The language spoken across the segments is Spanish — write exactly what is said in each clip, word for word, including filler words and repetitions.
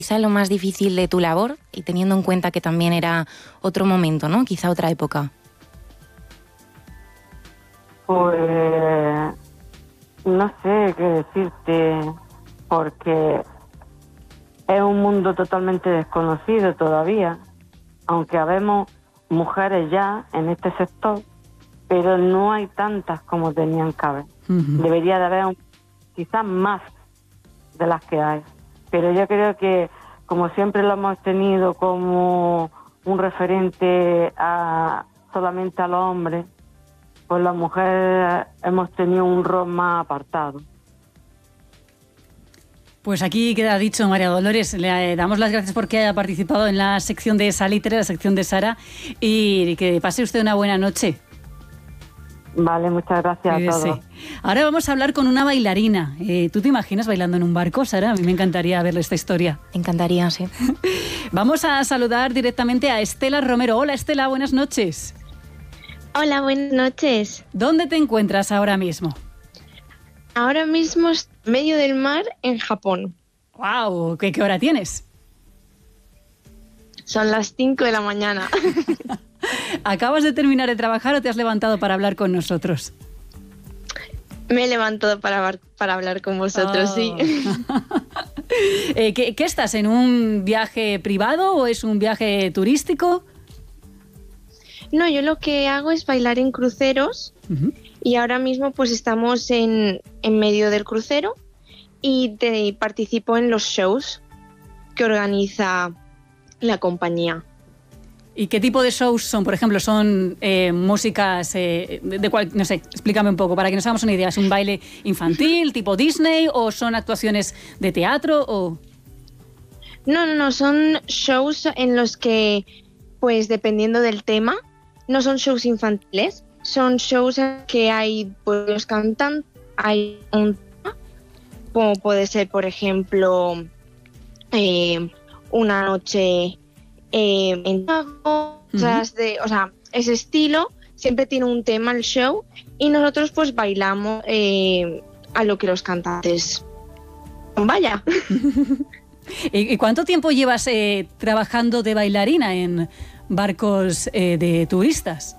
quizá lo más difícil de tu labor y teniendo en cuenta que también era otro momento, ¿no? Quizá otra época. Pues no sé qué decirte, porque es un mundo totalmente desconocido todavía, aunque habemos mujeres ya en este sector, pero no hay tantas como tenían que haber. Uh-huh. Debería de haber un, quizás más de las que hay. Pero yo creo que, como siempre lo hemos tenido como un referente a solamente a los hombres, pues las mujeres hemos tenido un rol más apartado. Pues aquí queda dicho, María Dolores. Le damos las gracias porque haya participado en la sección de Salitre, la sección de Sara, y que pase usted una buena noche. Vale, muchas gracias sí, a todos. Sí. Ahora vamos a hablar con una bailarina. Eh, ¿Tú te imaginas bailando en un barco, Sara? A mí me encantaría verle esta historia. Me encantaría, sí. Vamos a saludar directamente a Estela Romero. Hola, Estela, buenas noches. Hola, buenas noches. ¿Dónde te encuentras ahora mismo? Ahora mismo estoy en medio del mar en Japón. ¡Guau! ¿Qué, qué hora tienes? Son las cinco de la mañana. ¿Acabas de terminar de trabajar o te has levantado para hablar con nosotros? Me he levantado para, para hablar con vosotros, oh. sí. eh, ¿qué, ¿Qué estás? ¿En un viaje privado o es un viaje turístico? No, yo lo que hago es bailar en cruceros uh-huh. y ahora mismo pues estamos en, en medio del crucero y, te, y participo en los shows que organiza la compañía. ¿Y qué tipo de shows son? Por ejemplo, ¿son eh, músicas eh, de, de cual, no sé, explícame un poco para que nos hagamos una idea. ¿Es un baile infantil, tipo Disney, o son actuaciones de teatro? O... No, no, no, son shows en los que, pues dependiendo del tema, no son shows infantiles, son shows en que hay, pues los cantan, hay un tema, como puede ser, por ejemplo, eh, una noche... Eh, en uh-huh. de, o sea, ese estilo siempre tiene un tema el show y nosotros pues bailamos eh, a lo que los cantantes vaya. ¿Y cuánto tiempo llevas eh, trabajando de bailarina en barcos eh, de turistas?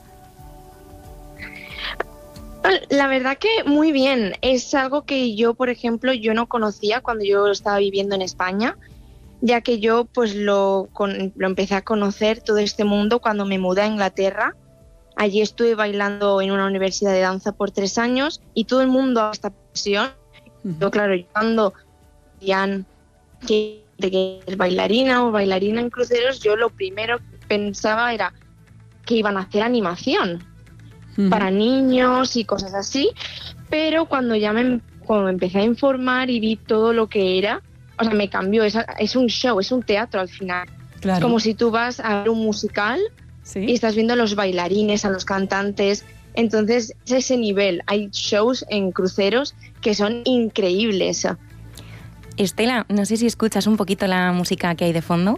La verdad que muy bien, es algo que yo, por ejemplo, yo no conocía cuando yo estaba viviendo en España, ya que yo pues lo, con, lo empecé a conocer todo este mundo cuando me mudé a Inglaterra. Allí estuve bailando en una universidad de danza por tres años y todo el mundo a esta pasión. Uh-huh. Yo, claro, yo cuando decían que, que es bailarina o bailarina en cruceros, yo lo primero que pensaba era que iban a hacer animación uh-huh. para niños y cosas así, pero cuando ya me, cuando me empecé a informar y vi todo lo que era, o sea, me cambió, es, es un show, es un teatro al final. Claro. Es como si tú vas a ver un musical ¿sí? y estás viendo a los bailarines, a los cantantes. Entonces, es ese nivel. Hay shows en cruceros que son increíbles. Estela, no sé si escuchas un poquito la música que hay de fondo.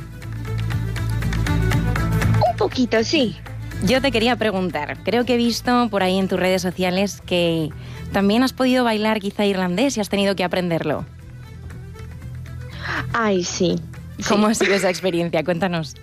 Un poquito, sí. Yo te quería preguntar, creo que he visto por ahí en tus redes sociales que también has podido bailar quizá irlandés y has tenido que aprenderlo. Ay, sí. ¿Cómo sí. ha sido esa experiencia? Cuéntanos.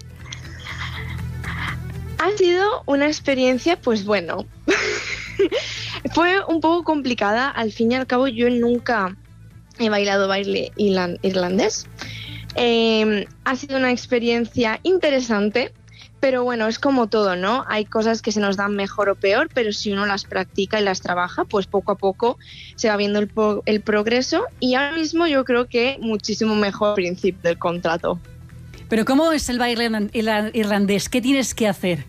Ha sido una experiencia, pues bueno, fue un poco complicada. Al fin y al cabo, yo nunca he bailado baile irlandés. Eh, ha sido una experiencia interesante, pero bueno, es como todo, ¿no? Hay cosas que se nos dan mejor o peor, pero si uno las practica y las trabaja, pues poco a poco se va viendo el, po- el progreso y ahora mismo yo creo que muchísimo mejor al principio del contrato. Pero ¿cómo es el baile irlandés? ¿Qué tienes que hacer?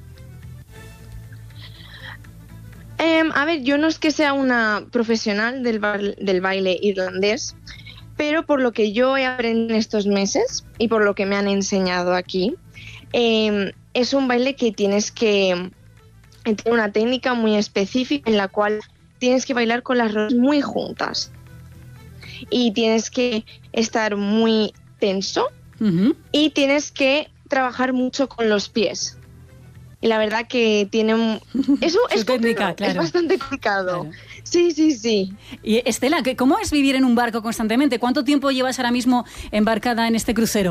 Eh, a ver, yo no es que sea una profesional del, ba- del baile irlandés, pero por lo que yo he aprendido en estos meses y por lo que me han enseñado aquí, eh, es un baile que tienes que tener una técnica muy específica en la cual tienes que bailar con las rodillas muy juntas y tienes que estar muy tenso uh-huh. y tienes que trabajar mucho con los pies. y la verdad que tiene un... Eso Su es, técnica, complicado, claro. es bastante complicado. Claro. Sí, sí, sí. Y Estela, ¿cómo es vivir en un barco constantemente? ¿Cuánto tiempo llevas ahora mismo embarcada en este crucero?